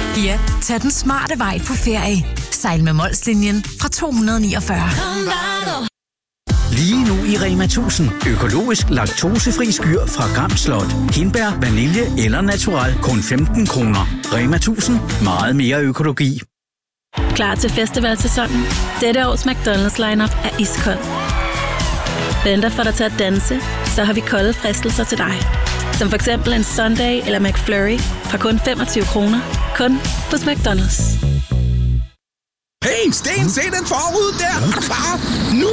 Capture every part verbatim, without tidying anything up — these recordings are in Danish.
Ja, tag den smarte vej på ferie. Sejl med Molslinjen fra to hundrede og niogfyrre. Lige nu i Rema tusind. Økologisk laktosefri skyr fra Gram Slot. Hindbær, vanilje eller natural. Kun femten kroner. Rema tusind. Meget mere økologi. Klar til festivalsæsonen? Dette års McDonald's lineup er iskold. Venter for dig til at danse, så har vi kolde fristelser til dig. Som for eksempel en Sunday eller McFlurry fra kun femogtyve kroner. Kun hos McDonald's. Hey, Sten, se den forud der! Er du klar? Nu!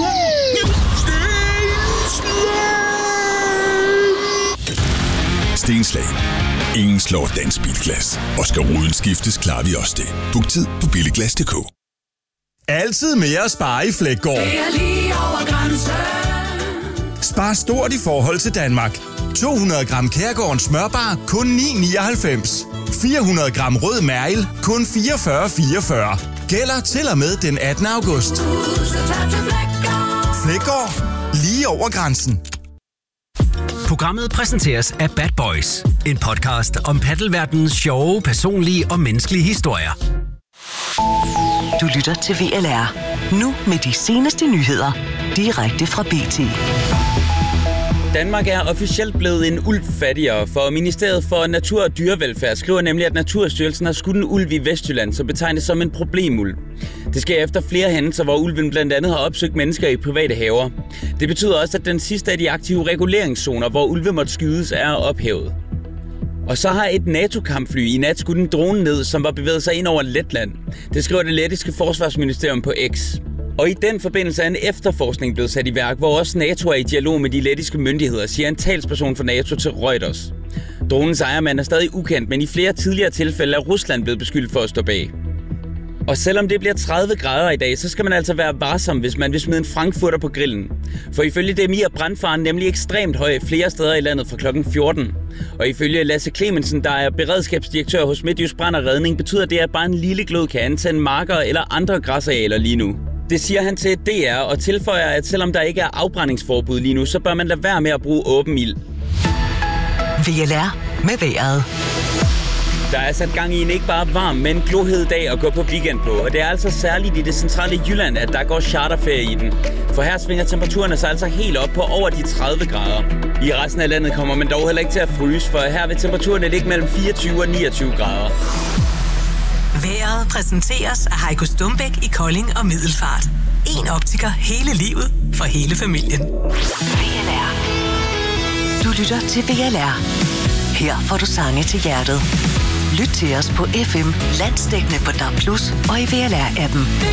Sten! Stenslag. Ingen slår dansk bilglas. Og skal ruden skiftes, klarer vi også det. Book tid på billiglas punktum d k. Altid mere at spare i Flækgaard. Det er lige over grænsen. Spar stort i forhold til Danmark. to hundrede gram Kærgården smørbar, kun ni nioghalvfems. fire hundrede gram rød mærgel, kun fireogfyrre fireogfyrre. Gælder til og med den attende august. Flækgaard. Lige over grænsen. Programmet præsenteres af Bad Boys. En podcast om paddelverdenens sjove, personlige og menneskelige historier. Du lytter til V L R. Nu med de seneste nyheder. Direkte fra B T. Danmark er officielt blevet en ulv fattigere, for Ministeriet for Natur og Dyrevelfærd skriver nemlig, at Naturstyrelsen har skudt en ulv i Vestjylland, som betegnes som en problemulv. Det sker efter flere hændelser, hvor ulven blandt andet har opsøgt mennesker i private haver. Det betyder også, at den sidste af de aktive reguleringszoner, hvor ulve måtte skydes, er ophævet. Og så har et NATO-kampfly i nat skudt en drone ned, som var bevæget sig ind over Letland. Det skriver det lettiske forsvarsministerium på X. Og i den forbindelse er en efterforskning blevet sat i værk, hvor også NATO er i dialog med de lettiske myndigheder, siger en talsperson for NATO til Reuters. Dronens ejermand er stadig ukendt, men i flere tidligere tilfælde er Rusland blevet beskyldt for at stå bag. Og selvom det bliver tredive grader i dag, så skal man altså være varsom, hvis man vil smide en frankfurter på grillen. For ifølge D M I er brandfaren nemlig ekstremt høj flere steder i landet fra klokken fjorten. Og ifølge Lasse Clemensen, der er beredskabsdirektør hos Midtjysk Brand og Redning, betyder det, at bare en lille glød kan antænde marker eller andre græsarealer lige nu. Det siger han til D R og tilføjer, at selvom der ikke er afbrændingsforbud lige nu, så bør man lade være med at bruge åben ild. V L R med vejret. Der er sat gang i en ikke bare varm, men glohed dag at gå på weekend på. Og det er altså særligt i det centrale Jylland, at der går charterferie i den. For her svinger temperaturerne sig altså helt op på over de tredive grader. I resten af landet kommer man dog heller ikke til at fryse, for her vil temperaturerne ligge mellem fireogtyve og niogtyve grader. Vejret præsenteres af Heiko Stumbæk i Kolding og Middelfart. En optiker hele livet for hele familien. V L R. Du lytter til V L R. Her får du sange til hjertet. Lyt til os på F M, landsdækkende på D A B plus, og i V L R-appen.